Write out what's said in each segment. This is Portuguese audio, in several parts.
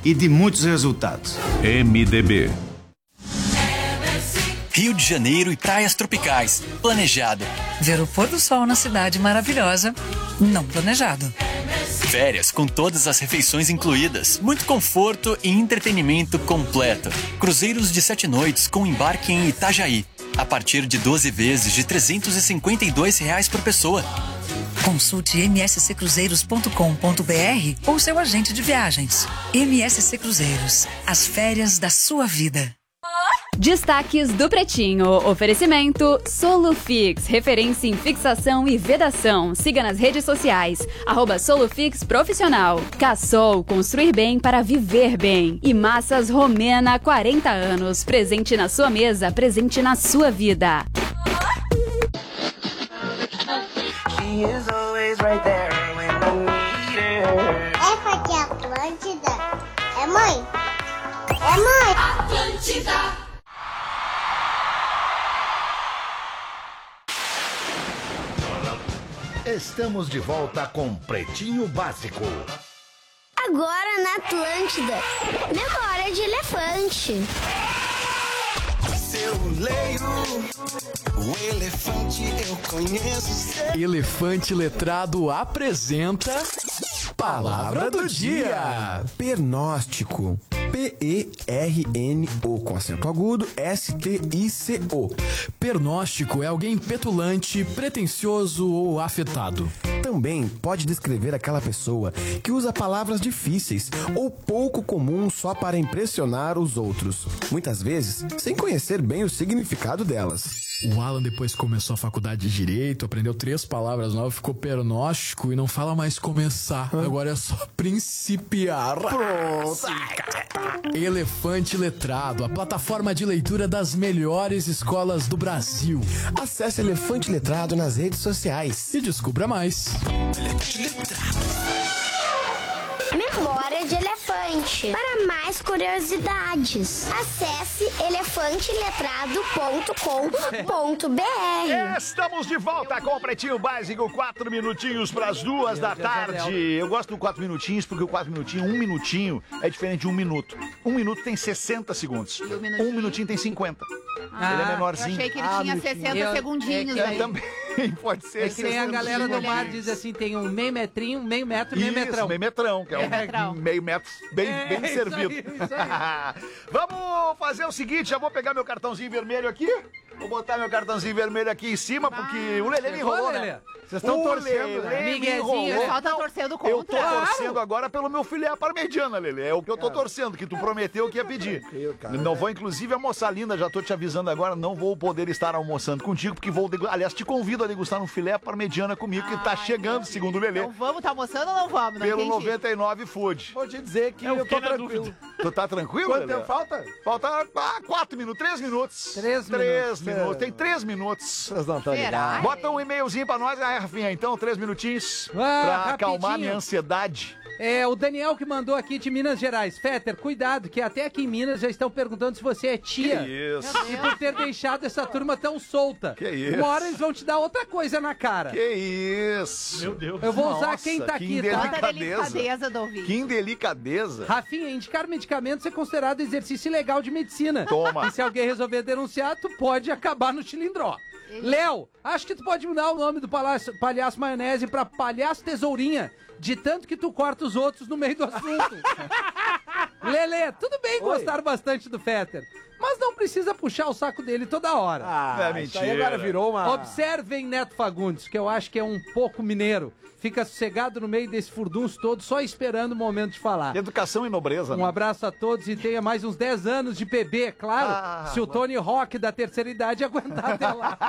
e de muitos resultados. MDB. Rio de Janeiro e praias tropicais. Planejado. Ver o pôr do sol na cidade maravilhosa. Não planejado. Férias com todas as refeições incluídas. Muito conforto e entretenimento completo. Cruzeiros de 7 noites com embarque em Itajaí. A partir de 12 vezes de R$ 352 por pessoa. Consulte msccruzeiros.com.br ou seu agente de viagens. MSC Cruzeiros, as férias da sua vida. Destaques do Pretinho. Oferecimento Solufix, referência em fixação e vedação. Siga nas redes sociais, @Solufix Profissional. Cassol, construir bem para viver bem. E Massas Romena, 40 anos. Presente na sua mesa, presente na sua vida. Essa aqui é Atlântida. É mãe? É mãe? Atlântida. Estamos de volta com Pretinho Básico. Agora na Atlântida, memória de elefante. Se eu leio o elefante, eu conheço. Elefante Letrado apresenta Palavra do Dia. Pernóstico. P-E-R-N-O com acento agudo, S-T-I-C-O. Pernóstico é alguém petulante, pretensioso ou afetado. Também pode descrever aquela pessoa que usa palavras difíceis ou pouco comuns só para impressionar os outros, muitas vezes sem conhecer bem o significado delas. O Alan depois começou a faculdade de Direito, aprendeu 3 palavras novas, ficou pernóstico e não fala mais começar. Agora é só principiar. Pronto. Elefante Letrado, a plataforma de leitura das melhores escolas do Brasil. Acesse Elefante Letrado nas redes sociais e descubra mais. Memória de elefante. Para mais curiosidades, acesse elefanteletrado.com.br. Estamos de volta com o Pretinho Básico, 4 minutinhos para as 2 da tarde. Eu gosto do 4 minutinhos porque o 4 minutinhos, 1 minutinho é diferente de 1 minuto. 1 minuto tem 60 segundos. 1 minutinho tem 50. Ele é menorzinho. Eu achei que ele tinha 60 segundinhos aí. Também pode ser. É que nem a galera do mar diz assim, tem um meio metrinho, meio metro e meio metrão. Meio metrão, que é meio metro bem servido. Vamos fazer o seguinte, já vou pegar meu cartãozinho vermelho aqui. Vou botar meu cartãozinho vermelho aqui em cima, porque o Lelê me enrolou, né? Vocês estão torcendo, né? Miguelzinho, o pessoal tá torcendo contra. Eu tô torcendo agora pelo meu filé parmegiana, Lelê. É o que eu tô torcendo, que tu prometeu que ia pedir. Não vou, inclusive, almoçar, linda. Já tô te avisando agora, não vou poder estar almoçando contigo, porque vou... Aliás, te convido a degustar um filé parmegiana comigo, que tá chegando, segundo o Lelê. Não vamos, tá almoçando ou não vamos? Pelo 99 Food. Vou te dizer que eu tô tranquilo. Tu tá tranquilo, Quanto Lelê? tempo falta? Falta 4 minutos, 3 minutos. 3 minutos. Tem 3 minutos. Vocês não estão ligados. Bota um e-mailzinho pra nós, Rafinha, então, 3 minutinhos pra acalmar minha ansiedade. É o Daniel que mandou aqui de Minas Gerais. Fetter, cuidado, que até aqui em Minas já estão perguntando se você é tia. Que isso? E por ter deixado essa turma tão solta. Que isso? Uma hora eles vão te dar outra coisa na cara. Que isso? Meu Deus. Eu vou usar Nossa, quem tá aqui, que tá? delicadeza do ouvinte. Que indelicadeza. Rafinha, indicar medicamentos é considerado exercício ilegal de medicina. Toma. E se alguém resolver denunciar, tu pode acabar no Chilindró. Léo, acho que tu pode mudar o nome do palhaço maionese pra palhaço tesourinha, de tanto que tu corta os outros no meio do assunto. Lelê, tudo bem gostar bastante do Fetter, mas não precisa puxar o saco dele toda hora. É mentira. Isso aí agora virou uma... Observem Neto Fagundes, que eu acho que é um pouco mineiro. Fica sossegado no meio desse furdunço todo, só esperando o momento de falar. Educação e nobreza. Um abraço a todos e tenha mais uns 10 anos de PB, claro, se o Tony Rock da terceira idade aguentar até lá.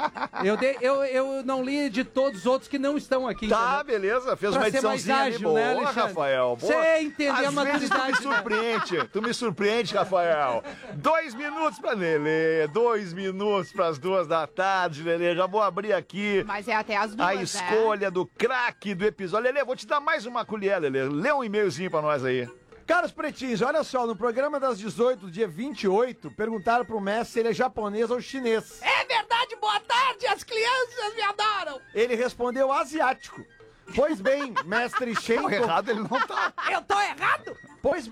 Eu não li de todos os outros que não estão aqui. Tá, entendeu? beleza. Fez Pra uma ser mais ediçãozinha ali ágil, boa, né, Alexandre? Rafael. Boa. Você entender a Às vezes maturidade. tu me surpreende. Tu me surpreende, Rafael. 2 minutos pra Lelê. 2 minutos pras 2 da tarde, Lelê. Já vou abrir aqui. Mas é até as 2, a escolha do craque do episódio. Lelê, vou te dar mais uma colher, Lelê. Lê um e-mailzinho pra nós aí. Caros pretinhos, olha só, no programa das 18, dia 28, perguntaram pro mestre se ele é japonês ou chinês. É verdade, boa tarde, as crianças me adoram. Ele respondeu asiático. Pois bem, mestre Shen... Errado ele não tá. Eu tô errado? Pois